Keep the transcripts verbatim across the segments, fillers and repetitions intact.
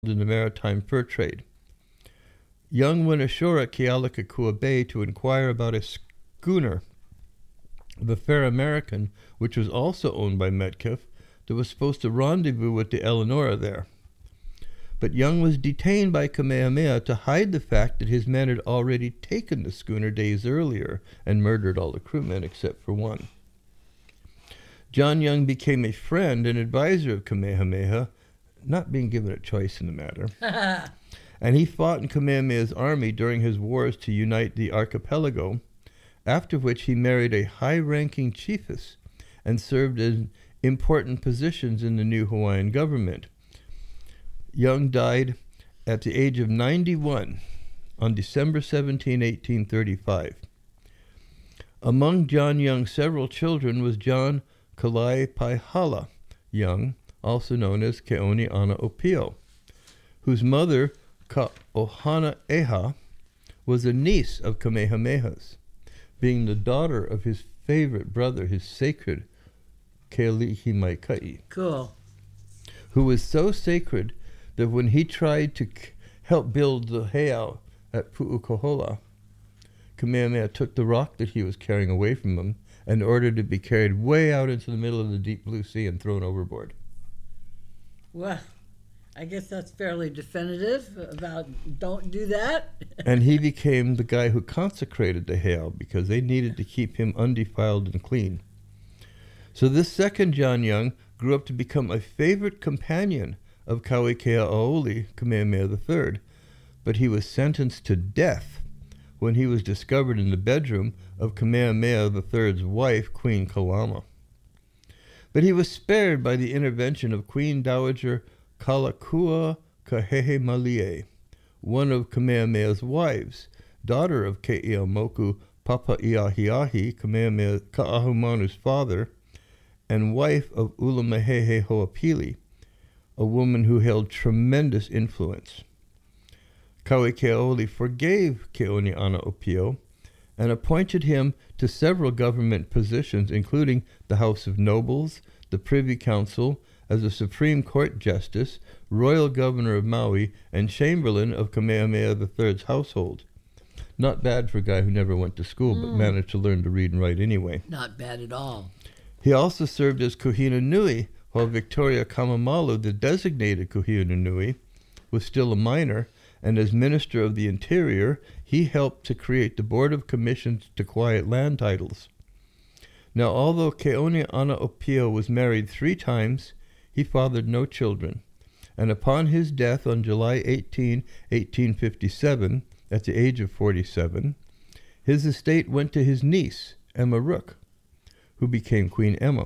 in the maritime fur trade. Young went ashore at Kealakekua Bay to inquire about a schooner, the Fair American, which was also owned by Metcalfe, that was supposed to rendezvous with the Eleanora there. But Young was detained by Kamehameha to hide the fact that his men had already taken the schooner days earlier and murdered all the crewmen except for one. John Young became a friend and advisor of Kamehameha, not being given a choice in the matter. And he fought in Kamehameha's army during his wars to unite the archipelago, after which he married a high-ranking chiefess and served in important positions in the new Hawaiian government. Young died at the age of ninety-one on December seventeenth, eighteen thirty-five. Among John Young's several children was John Kalaipahala Young, also known as Keʻoniʻanaʻopio, whose mother, Ka'ohanaʻeha, was a niece of Kamehameha's, being the daughter of his favorite brother, his sacred Kealihimaikaʻi. Cool. Who was so sacred that when he tried to k- help build the heiau at Pu'ukohola, Kamehameha took the rock that he was carrying away from him and ordered it to be carried way out into the middle of the deep blue sea and thrown overboard. Well, I guess that's fairly definitive about don't do that. And he became the guy who consecrated the heiau because they needed to keep him undefiled and clean. So this second John Young grew up to become a favorite companion of Kauikeaʻaoli, Kamehameha the Third, but he was sentenced to death when he was discovered in the bedroom of Kamehameha the Third's wife, Queen Kalama. But he was spared by the intervention of Queen Dowager Kalakua Kahehemalie, one of Kamehameha's wives, daughter of Ke'iamoku Papaiahiahi, Kamehameha Ka'ahumanu's father, and wife of Ulumahehe Hoapili, a woman who held tremendous influence. Kauikeaʻaoli forgave Keʻoniʻanaʻopio and appointed him to several government positions, including the House of Nobles, the Privy Council, as a Supreme Court Justice, Royal Governor of Maui, and Chamberlain of Kamehameha the Third's household. Not bad for a guy who never went to school, mm. but managed to learn to read and write anyway. Not bad at all. He also served as Kuhina Nui, while Victoria Kamamalu, the designated Kuhina Nui, was still a minor, and as Minister of the Interior, he helped to create the Board of Commissions to quiet land titles. Now, although Keʻoniʻanaʻopio was married three times, he fathered no children, and upon his death on July eighteenth, eighteen fifty-seven, at the age of forty-seven, his estate went to his niece, Emma Rook, who became Queen Emma.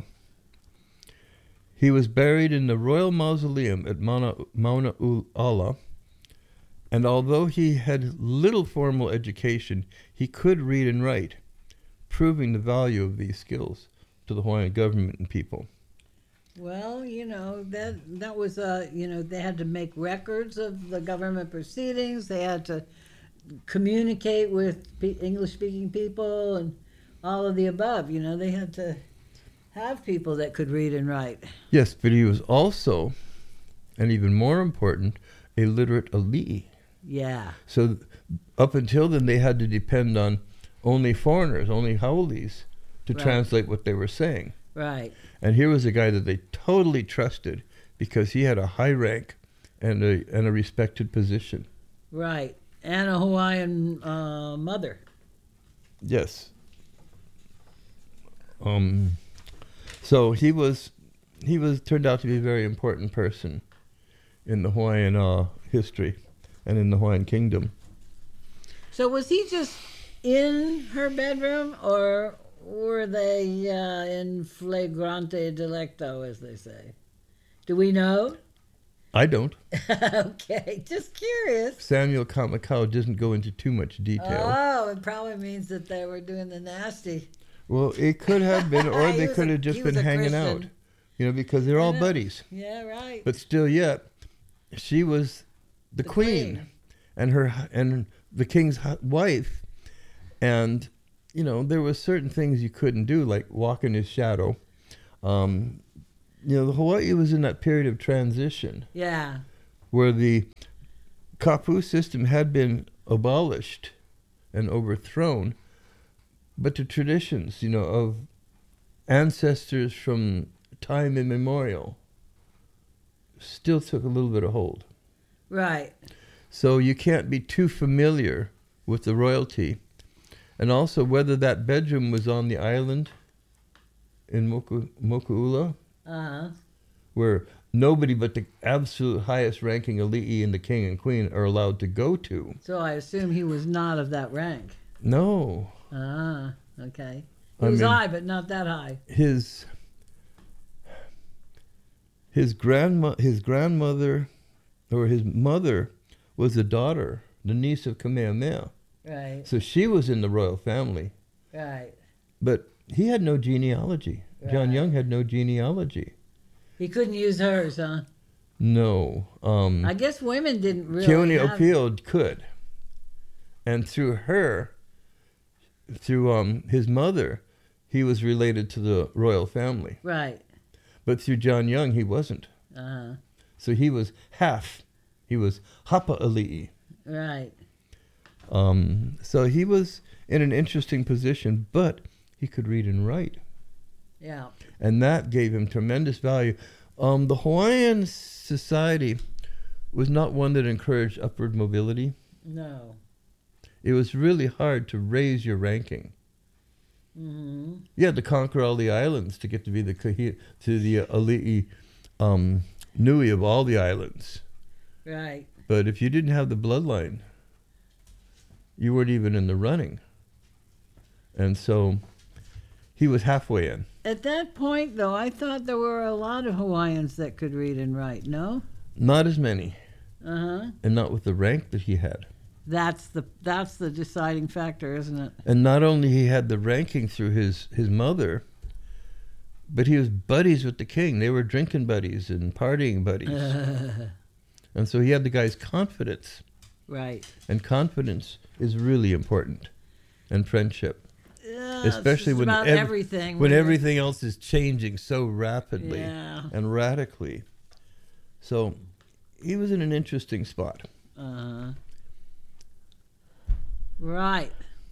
He was buried in the Royal Mausoleum at Mauna, Mauna Ula, and although he had little formal education, he could read and write, proving the value of these skills to the Hawaiian government and people. Well, you know, that that was, uh, you know, they had to make records of the government proceedings. They had to communicate with pe- English-speaking people and all of the above. You know, they had to have people that could read and write. Yes, but he was also, and even more important, a literate ali'i. Yeah. So up until then, they had to depend on only foreigners, only haulis, to Right. translate what they were saying. Right. And here was a guy that they totally trusted because he had a high rank and a and a respected position. Right. And a Hawaiian uh, mother. Yes. Um. So he was he was turned out to be a very important person in the Hawaiian uh, history and in the Hawaiian kingdom. So was he just in her bedroom, or were they uh, in flagrante delicto, as they say? Do we know? I don't. Okay, just curious. Samuel Kamakau doesn't go into too much detail. Oh, it probably means that they were doing the nasty. Well, it could have been, or He they was could a- have just he was been a hanging Christian. out, you know, because they're all know. buddies. Yeah, right. But still, yet she was the, The queen, queen. and her and the king's hu- wife, and you know there were certain things you couldn't do, like walk in his shadow. Um, you know, the Hawaii was in that period of transition Yeah. where the kapu system had been abolished and overthrown, but the traditions, you know, of ancestors from time immemorial still took a little bit of hold. Right. So you can't be too familiar with the royalty. And also whether that bedroom was on the island in Moku, Moku'ula, Uh-huh. where nobody but the absolute highest ranking ali'i and the king and queen are allowed to go to. So I assume he was not of that rank. No. Ah, okay. He I was mean, high, but not that high. His his grandma his grandmother or his mother was a daughter, the niece of Kamehameha. Right, So she was in the royal family. right. But he had no genealogy. John Right. Young had no genealogy. He couldn't use hers, huh? No. Um, I guess women didn't really Keone have... Opiel could. And through her, through um, his mother, he was related to the royal family. Right. But through John Young, he wasn't. Uh-huh. So he was half. He was Hapa Ali'i. Right. Um, so he was in an interesting position, but he could read and write. Yeah. And that gave him tremendous value. Um, the Hawaiian society was not one that encouraged upward mobility. No. It was really hard to raise your ranking. Mm-hmm. You had to conquer all the islands to get to be the kahi- to the uh, ali'i um, nui of all the islands. Right. But if you didn't have the bloodline, you weren't even in the running. And so he was halfway in. At that point, though, I thought there were a lot of Hawaiians that could read and write, no? Not as many, Uh-huh. and not with the rank that he had. That's the that's the deciding factor, isn't it? And not only he had the ranking through his, his mother, but he was buddies with the king. They were drinking buddies and partying buddies. And so he had the guy's confidence. Right. And confidence is really important. And friendship. Yeah, Especially it's when about ev- everything. When you're- everything else is changing so rapidly Yeah. and radically. So he was in an interesting spot. Uh-huh. Right.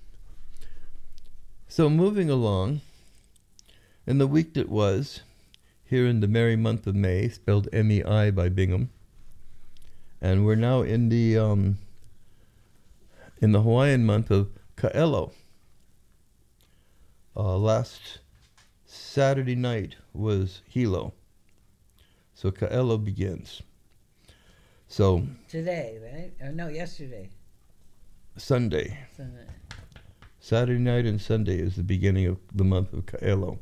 So moving along, in the week that was, here in the merry month of May, spelled M E I by Bingham, and we're now in the um, in the Hawaiian month of Ka'elo. Uh, last Saturday night was Hilo, so Ka'elo begins. So Today, right? Or no, yesterday. Sunday, Sunday. Saturday night and Sunday is the beginning of the month of Ka'elo.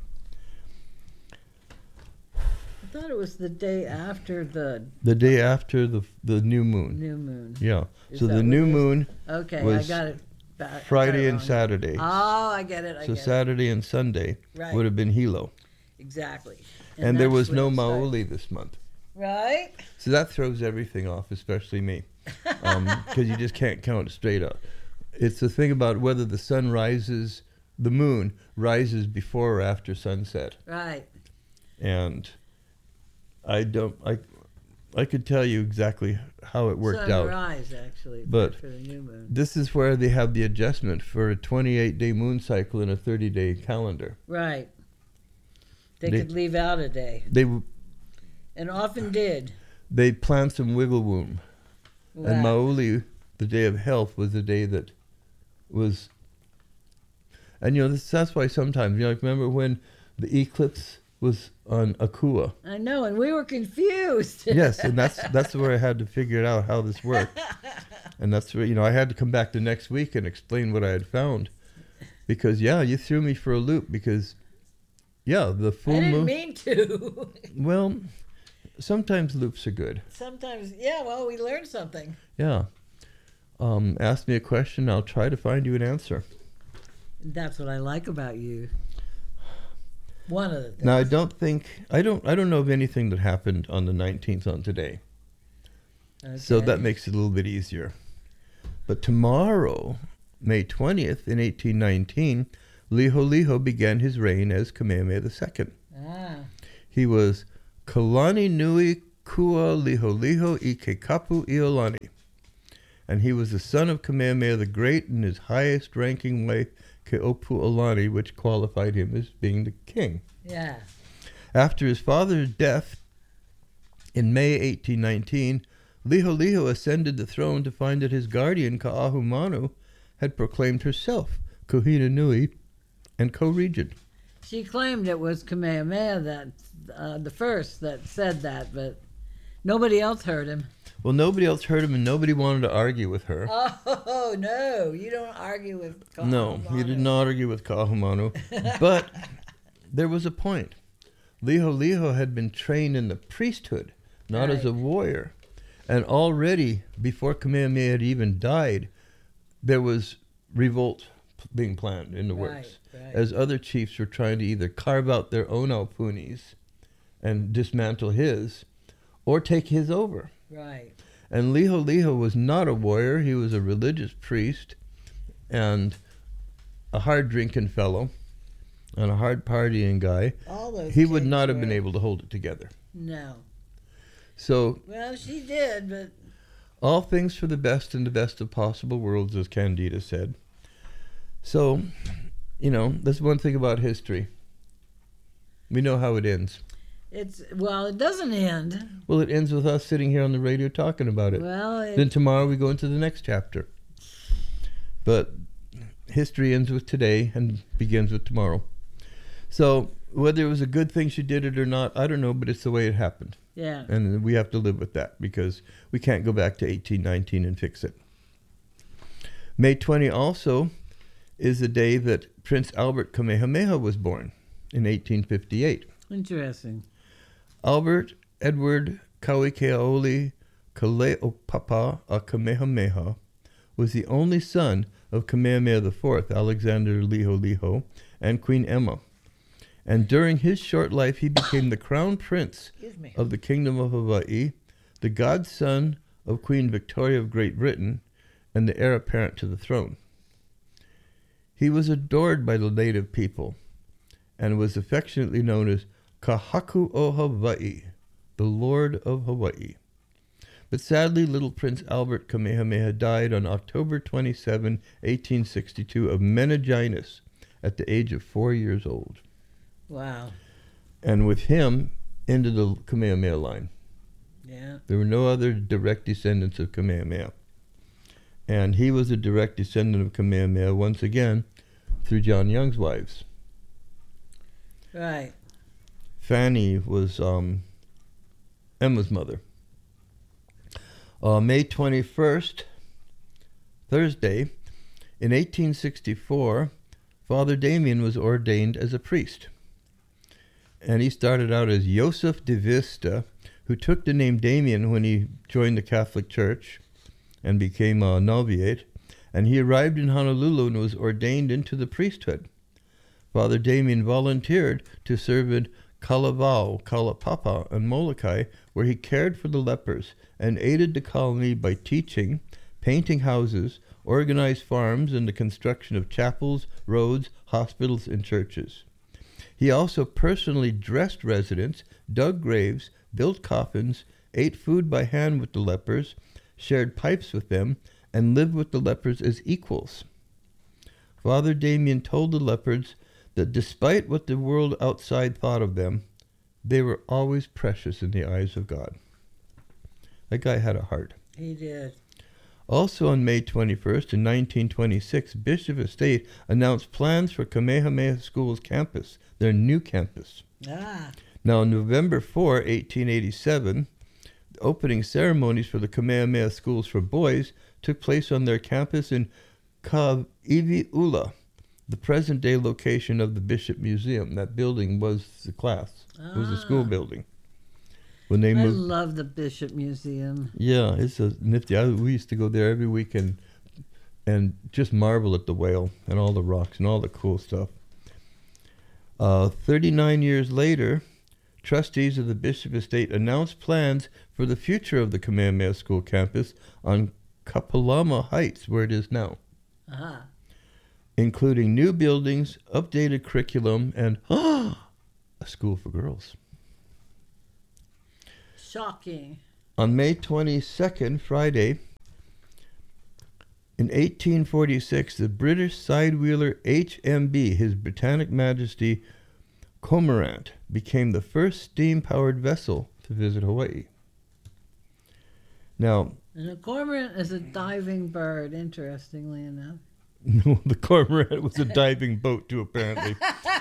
I thought it was the day after the The day after the the new moon. new moon. Yeah. Is So that the what new it is? moon, Okay, I was got it. Back, I got Friday it and wrong. Saturday. Oh, I get it. I So get Saturday and Sunday Right. would have been Hilo. it. Exactly. And, there that's was when no it started. Maoli this month. Right? So that throws everything off, especially me. Because you just can't count it straight up. It's the thing about whether the sun rises, the moon rises before or after sunset. Right. And I don't, I, I could tell you exactly how it worked out. Sunrise, actually, But for the new moon. This is where they have the adjustment for a twenty-eight day moon cycle and a thirty day calendar. Right. They, They- could leave out a day, They and often did. they planned some wiggle room. And Wow. Maoli, the day of health, was the day that was. And you know, this, that's why sometimes, you know, like remember when the eclipse was on Akua? I know, and we were confused. Yes, and that's that's where I had to figure out how this worked. And that's where, you know, I had to come back the next week and explain what I had found. Because, yeah, you threw me for a loop because, yeah, the I full didn't moon. mean to. Well, sometimes loops are good. Sometimes, yeah, well, we learned something. Yeah. Um, ask me a question, I'll try to find you an answer. That's what I like about you. One of the things. Now, I don't think, I don't I don't know of anything that happened on the nineteenth on today. So Okay. that makes it a little bit easier. But tomorrow, May twentieth, in eighteen nineteen, Liholiho began his reign as Kamehameha the Second. Ah, He was Kalani Nui Kua Liholiho I Kekapu Iolani. And he was the son of Kamehameha the Great and his highest-ranking wife, Keopuolani, which qualified him as being the king. Yeah. After his father's death in May eighteen nineteen, Liholiho ascended the throne to find that his guardian, Ka'ahumanu, had proclaimed herself Kuhina Nui and co-regent. She claimed it was Kamehameha that uh, the first that said that, but nobody else heard him. Well, nobody else heard him, and nobody wanted to argue with her. Oh, no, you don't argue with Ka'ahumanu. No, he did not argue with Ka'ahumanu. But there was a point. Liholiho had been trained in the priesthood, not Right. as a warrior. And already, before Kamehameha had even died, there was revolt being planned in the works. Right, right. As other chiefs were trying to either carve out their own Aupunis and dismantle his, or take his over. Right. And Liholiho was not a warrior. He was a religious priest and a hard-drinking fellow and a hard-partying guy. All those He would kings not have been were- able to hold it together. No. So Well, she did, but all things for the best in the best of possible worlds, as Candida said. So, you know, that's one thing about history. We know how it ends. it's, well, it doesn't end. Well, it ends with us sitting here on the radio talking about it. Well, it, Then tomorrow we go into the next chapter. But history ends with today and begins with tomorrow. So whether it was a good thing she did it or not, I don't know, but it's the way it happened. yeah. And we have to live with that because we can't go back to eighteen nineteen and fix it. May twentieth also is the day that Prince Albert Kamehameha was born in eighteen fifty-eight. Interesting. Albert Edward Kauikeaoli Kaleopapa a Kamehameha was the only son of Kamehameha the Fourth, Alexander Liholiho, and Queen Emma. And during his short life, he became the crown prince Excuse me. of the Kingdom of Hawaii, the godson of Queen Victoria of Great Britain, and the heir apparent to the throne. He was adored by the native people and was affectionately known as Kahaku o Hawaii, the Lord of Hawaii. But sadly, little Prince Albert Kamehameha died on October twenty-seventh, eighteen sixty-two, of meningitis at the age of four years old. Wow. And with him ended the Kamehameha line. Yeah. There were no other direct descendants of Kamehameha. And he was a direct descendant of Kamehameha once again through John Young's wives. Right. Fanny was um, Emma's mother. Uh, May twenty-first, Thursday, in eighteen sixty-four, Father Damien was ordained as a priest. And he started out as Joseph de Vista, who took the name Damien when he joined the Catholic Church and became a novitiate. And he arrived in Honolulu and was ordained into the priesthood. Father Damien volunteered to serve in Kalawao, Kalapapa, and Molokai, where he cared for the lepers and aided the colony by teaching, painting houses, organized farms, and the construction of chapels, roads, hospitals, and churches. He also personally dressed residents, dug graves, built coffins, ate food by hand with the lepers, shared pipes with them, and lived with the lepers as equals. Father Damien told the lepers that despite what the world outside thought of them, they were always precious in the eyes of God. That guy had a heart. He did. Also on May twenty-first, in nineteen twenty-six, Bishop Estate announced plans for Kamehameha School's campus, their new campus. Ah. Now, on November fourth, eighteen eighty-seven, the opening ceremonies for the Kamehameha Schools for Boys took place on their campus in Ka'ivi'ula, the present-day location of the Bishop Museum. That building was the class. It was a school Ah. building. When they I moved, love the Bishop Museum. yeah, it's a nifty. I, we used to go there every weekend and just marvel at the whale and all the rocks and all the cool stuff. Uh, thirty-nine years later, trustees of the Bishop Estate announced plans for the future of the Kamehameha School campus on Kapalama Heights, where it is now, Ah. including new buildings, updated curriculum, and a school for girls. Shocking. On May twenty-second, Friday, in eighteen forty-six, the British side-wheeler H M B, His Britannic Majesty Cormorant, became the first steam-powered vessel to visit Hawaii. Now, And a cormorant is a diving bird, interestingly enough. no, the Cormorant was a diving boat too, apparently.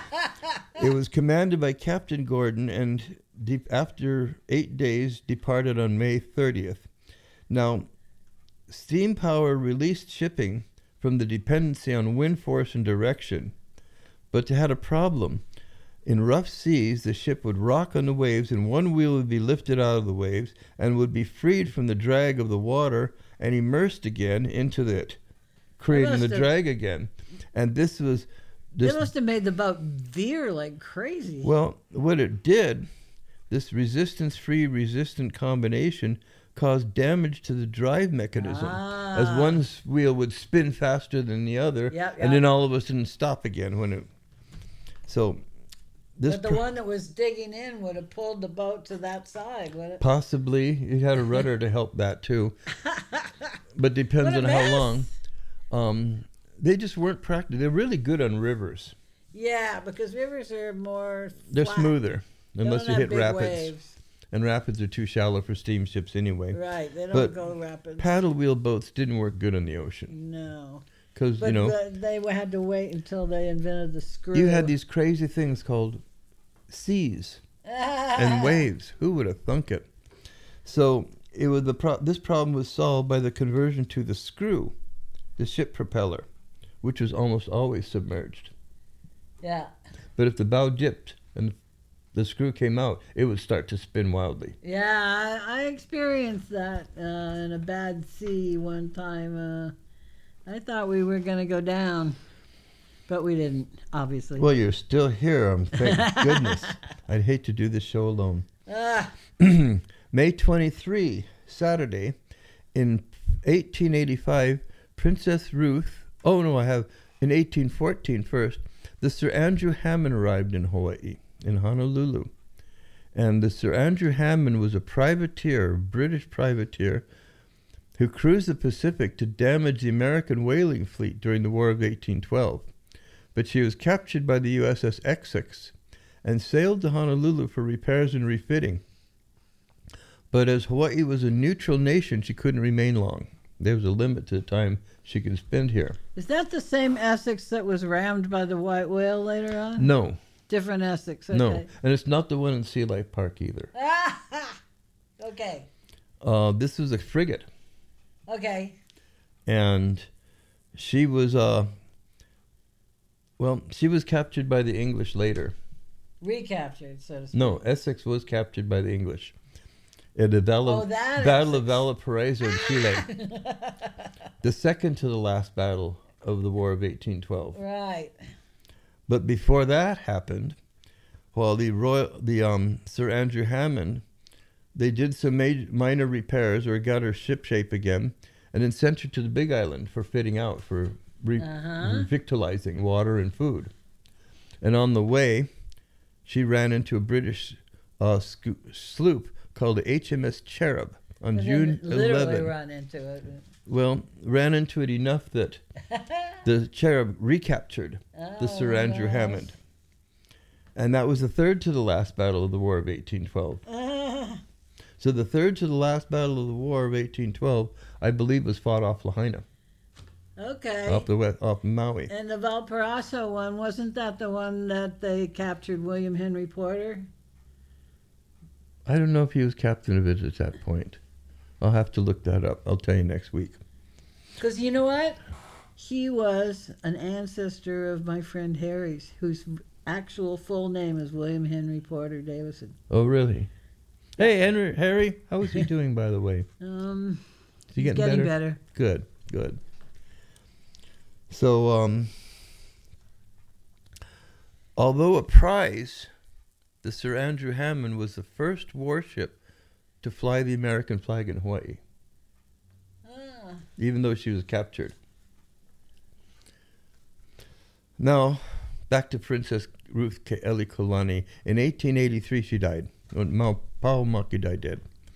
It was commanded by Captain Gordon, and de- after eight days, departed on May thirtieth. Now, steam power released shipping from the dependency on wind force and direction, but it had a problem. In rough seas, the ship would rock on the waves, and one wheel would be lifted out of the waves and would be freed from the drag of the water and immersed again into it, creating the must have- drag again. And this was this. It must have made the boat veer like crazy. Well, what it did, this resistance-free resistant combination caused damage to the drive mechanism, Ah. as one s- wheel would spin faster than the other, Yep, and then yep. all of a sudden stop again when it. So, this but the pr- one that was digging in would have pulled the boat to that side, would it? possibly it had a rudder to help that too, but depends What a on how mess. long. Um, they just weren't practical. They're really good on rivers. Yeah, because rivers are more They're flat. smoother They unless don't you have hit big rapids, waves. and rapids are too shallow for steamships anyway. Right, they don't But go rapids. Paddle wheel boats didn't work good on the ocean No. because But you know the, they had to wait until they invented the screw. you had these crazy things called seas and waves. Who would have thunk it? So it was the pro- this problem was solved by the conversion to the screw, the ship propeller, which was almost always submerged. Yeah, But if the bow dipped and the screw came out, it would start to spin wildly. yeah, I, I experienced that uh, in a bad sea one time. Uh, I thought we were going to go down, but we didn't, obviously. Well, you're still here. Um, thank goodness. I'd hate to do this show alone. Ah, May twenty-third, Saturday, in eighteen eighty-five, Princess Ruth, oh no, I have, in eighteen fourteen first, the Sir Andrew Hammond arrived in Hawaii, in Honolulu. And the Sir Andrew Hammond was a privateer, a British privateer, who cruised the Pacific to damage the American whaling fleet during the War of eighteen twelve. But she was captured by the U S S Essex and sailed to Honolulu for repairs and refitting. But as Hawaii was a neutral nation, she couldn't remain long. There was a limit to the time she could spend here. is that the same Essex that was rammed by the white whale later on? No, Different Essex, okay. no. And it's not the one in Sea Life Park either. Ah, okay, Uh, this was a frigate. okay. And she was, uh, well, she was captured by the English later. Recaptured, so to speak. No, Essex was captured by the English. At the Battle, Oh, that battle of Essex. Valparaiso in Chile. The second to the last battle of the War of eighteen twelve. Right. But before that happened, while the Royal, the um, Sir Andrew Hammond, they did some major, minor repairs or got her ship shape again, and then sent her to the Big Island for fitting out, for re- Uh-huh. victualizing water and food. And on the way, she ran into a British uh, sco- sloop called the H M S Cherub on And June then literally eleventh. run into it. Well, ran into it enough that the Cherub recaptured the Sir Oh, Andrew nice. Hammond. And that was the third to the last battle of the War of eighteen twelve. Ah, So the third to the last battle of the War of eighteen twelve, I believe, was fought off Lahaina, okay. off the west, off Maui. And the Valparaiso one, wasn't that the one that they captured William Henry Porter? I don't know if he was captain of it at that point. I'll have to look that up. I'll tell you next week. Because you know what? He was an ancestor of my friend Harry's, whose actual full name is William Henry Porter Davison. Oh, really? Hey, Henry, Harry, how is he doing, by the way? Um, Is he he's getting, getting better? better. Good, good. So, um, although a prize, the Sir Andrew Hammond was the first warship to fly the American flag in Hawaii, Ah, even though she was captured. Now, back to Princess Ruth Ke'elikulani. In eighteen eighty-three, she died. When Mau Paumakidai did.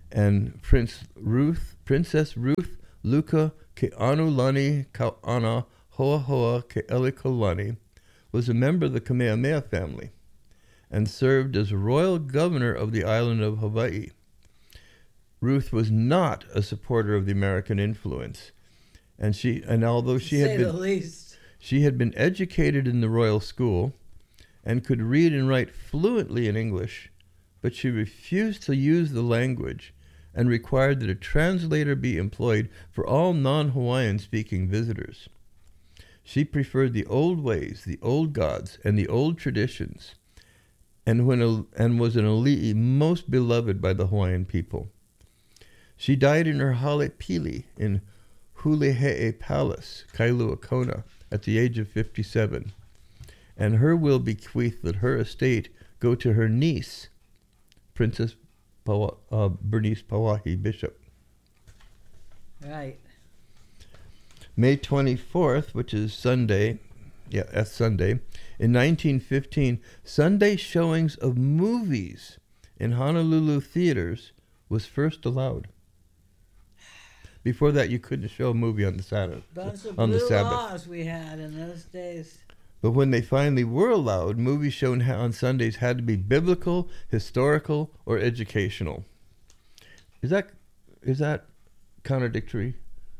and Prince Ruth, Princess Ruth Luka Ke'anulani Kauana Hoa Hoa Ke'elikolani was a member of the Kamehameha family and served as royal governor of the island of Hawaii. Ruth was not a supporter of the American influence, and she and although she to had say been the least. she had been educated in the royal school and could read and write fluently in English, but she refused to use the language and required that a translator be employed for all non-Hawaiian speaking visitors. She preferred the old ways, the old gods, and the old traditions, and when a, and was an ali'i most beloved by the Hawaiian people. She died in her halepili in Hulehe'e Palace, Kailua Kona, at the age of fifty-seven, and her will bequeathed that her estate go to her niece, Princess Pawa, uh, Bernice Pawahi Bishop. Right. May twenty-fourth, which is Sunday, yeah, that's Sunday, in nineteen fifteen, Sunday showings of movies in Honolulu theaters was first allowed. Before that, you couldn't show a movie on the Sabbath. Bunch of on the blue Sabbath. laws we had in those days. But when they finally were allowed, movies shown ha- on Sundays had to be biblical, historical, or educational. Is that is that contradictory?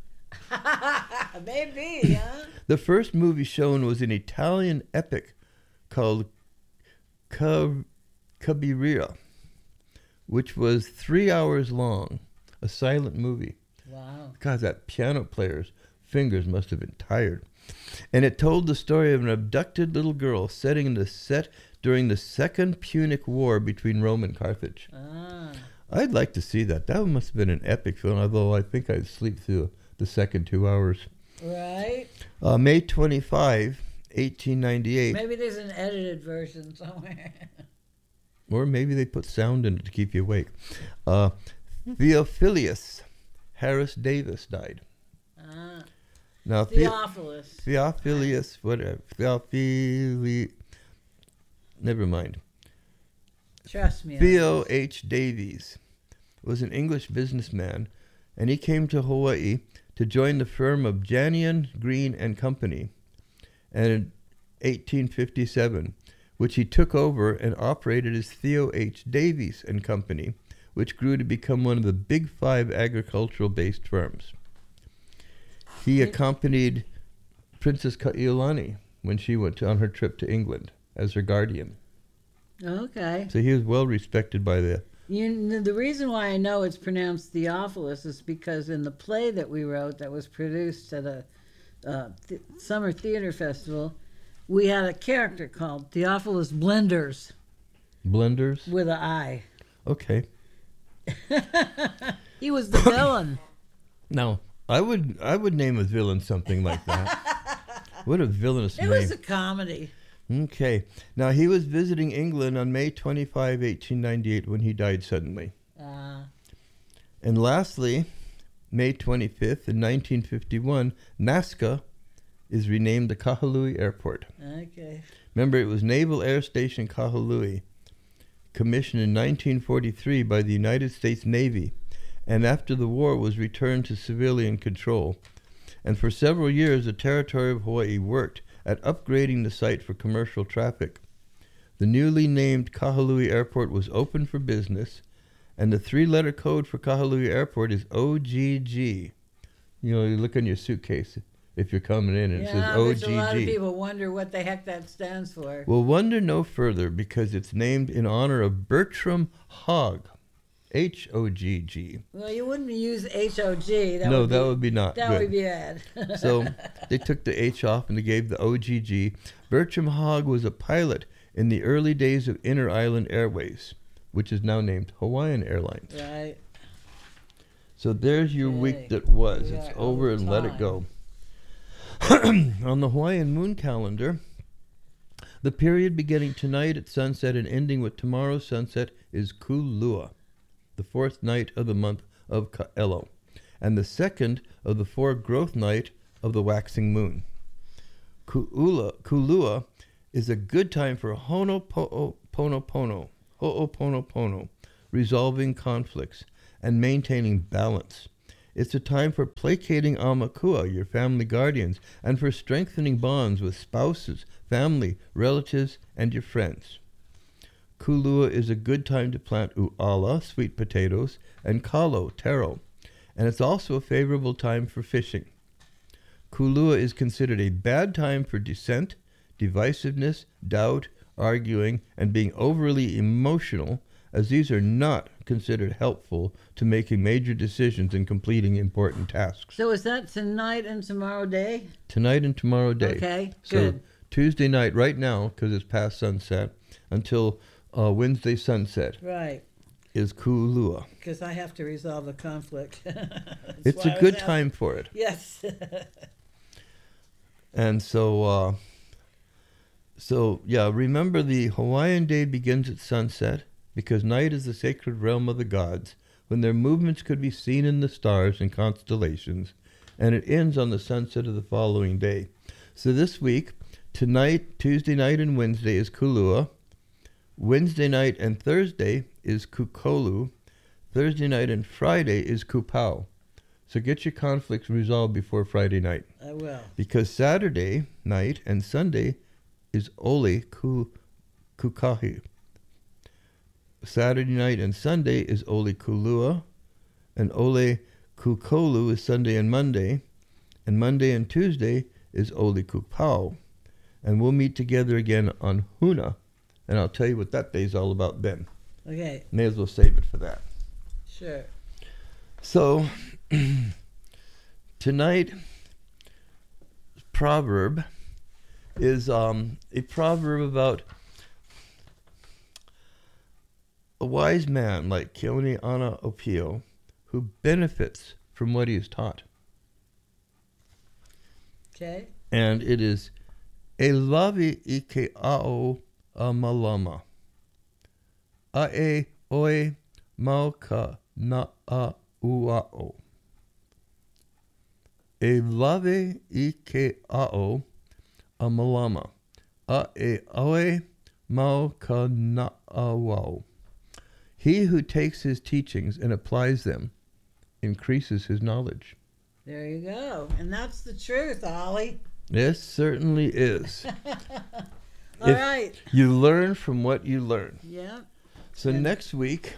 Maybe, huh? The first movie shown was an Italian epic called Ca- Cabiria, which was three hours long, a silent movie. Wow. God, that piano player's fingers must have been tired. And it told the story of an abducted little girl setting in the set during the Second Punic War between Rome and Carthage. Ah. I'd like to see that. That must have been an epic film, although I think I'd sleep through the second two hours. Right. Uh, May twenty-fifth, eighteen ninety-eight. Maybe there's an edited version somewhere. Or maybe they put sound in it to keep you awake. Uh, Theophilus Harris Davis died. Ah. Now, The- Theophilus. Theophilus, whatever. Theophili. Never mind. Trust me. on Theo this. H. Davies was an English businessman, and he came to Hawaii to join the firm of Janian, Green and Company, and in eighteen fifty-seven, which he took over and operated as Theo H. Davies and Company, which grew to become one of the big five agricultural-based firms. He accompanied Princess Ka'iolani when she went to, on her trip to England as her guardian. Okay. So he was well respected by the... You know, the reason why I know it's pronounced Theophilus is because in the play that we wrote that was produced at a uh, th- summer theater festival, we had a character called Theophilus Blenders Blenders? with an I. Okay. He was the villain. Now, I would I would name a villain something like that. What a villainous It name. was a comedy. Okay. Now, he was visiting England on May twenty-fifth, eighteen ninety-eight, when he died suddenly. Uh, And lastly, May twenty-fifth, in nineteen fifty-one, Nazca is renamed the Kahului Airport. okay. Remember, it was Naval Air Station Kahului, commissioned in nineteen forty-three by the United States Navy, and after the war was returned to civilian control. And for several years, the territory of Hawaii worked at upgrading the site for commercial traffic. The newly named Kahului Airport was open for business, and the three-letter code for Kahului Airport is O G G. You know, you look in your suitcase if you're coming in, and Yeah, it says I O bet G a lot of G. people wonder what the heck that stands for. Well, wonder no further, because it's named in honor of Bertram Hogg, H O G G. Well, you wouldn't use H O G. That No, would that be, would be not that good. would be bad. So they took the H off and they gave the O G G. Bertram Hogg was a pilot in the early days of Inter Island Airways, which is now named Hawaiian Airlines. Right. So there's your Okay. week that was. We It's are over out of and let it time. go. On the Hawaiian moon calendar, the period beginning tonight at sunset and ending with tomorrow's sunset is Kulua, the fourth night of the month of Ka'elo, and the second of the four growth night of the waxing moon. Ku'ula, Kulua is a good time for ho'oponopono, ho'oponopono, resolving conflicts, and maintaining balance. It's a time for placating Aumakua, your family guardians, and for strengthening bonds with spouses, family, relatives, and your friends. Kulua is a good time to plant uala, sweet potatoes, and kalo, taro, and it's also a favorable time for fishing. Kulua is considered a bad time for dissent, divisiveness, doubt, arguing, and being overly emotional, as these are not considered helpful to making major decisions and completing important tasks. So is that tonight and tomorrow day? Tonight and tomorrow day. Okay, so good. Tuesday night, right now, because it's past sunset, until uh, Wednesday sunset, Right. is Kulua. Because I have to resolve a conflict. That's It's why I a was good asking. time for it. Yes. And so, uh, so yeah, remember the Hawaiian day begins at sunset, because night is the sacred realm of the gods, when their movements could be seen in the stars and constellations, and it ends on the sunset of the following day. So this week, tonight, Tuesday night and Wednesday is Kulua. Wednesday night and Thursday is Kukolu. Thursday night and Friday is Kupau. So get your conflicts resolved before Friday night. I will. Because Saturday night and Sunday is Ole Ku, Kukahi. Saturday night and Sunday is Ole Kulua, and Ole Kukolu is Sunday and Monday, and Monday and Tuesday is Ole Kupau. And we'll meet together again on Huna, and I'll tell you what that day's all about then. Okay, May as well save it for that. sure. So, tonight, proverb is um, a proverb about a wise man like Keone Ana Opio who benefits from what he is taught. Okay. And it is E lavi ike ao a malama. A e oe mauka na a uao. E lave ike ao a malama. A e oe mauka na a wao. He who takes his teachings and applies them increases his knowledge. There you go. And that's the truth, Ollie. This certainly is. All If right. You learn from what you learn. Yeah. So And- next week,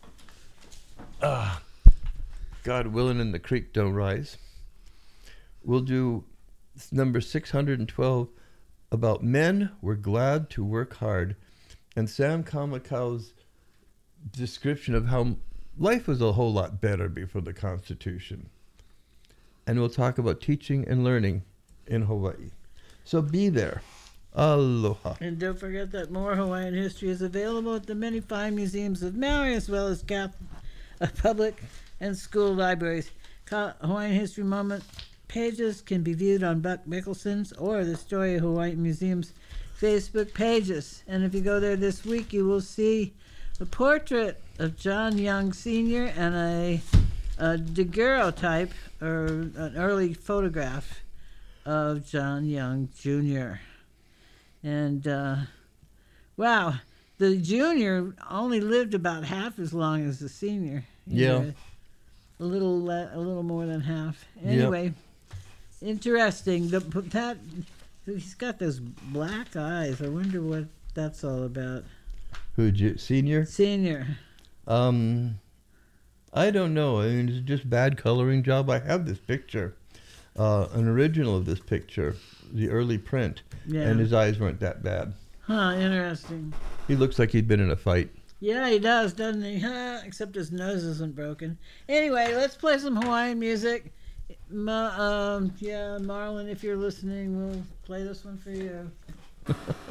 uh, God willing and the creek don't rise, we'll do number six hundred twelve about men were glad to work hard, and Sam Kamakau's description of how life was a whole lot better before the Constitution. And we'll talk about teaching and learning in Hawaii. So be there. Aloha. And don't forget that more Hawaiian history is available at the many fine museums of Maui, as well as Catholic, uh, public and school libraries. Ca- Hawaiian History Moment pages can be viewed on Buck Mickelson's or the Story of Hawaii Museum's Facebook pages. And if you go there this week, you will see a portrait of John Young Senior and a, a daguerreotype, or an early photograph of John Young Junior And, uh, wow, the junior only lived about half as long as the senior. You Yeah. know, a little, le- a little more than half. Anyway, interesting. The that he's got those black eyes. I wonder what that's all about. Who, J- senior? Senior. Um, I don't know. I mean, it's just bad coloring job. I have this picture, uh, an original of this picture, the early print, Yeah. and his eyes weren't that bad. Huh. Interesting. He looks like he'd been in a fight. Yeah, he does, doesn't he? Huh? Except his nose isn't broken. Anyway, let's play some Hawaiian music. Ma- um, yeah, Marlon, if you're listening, we'll play this one for you.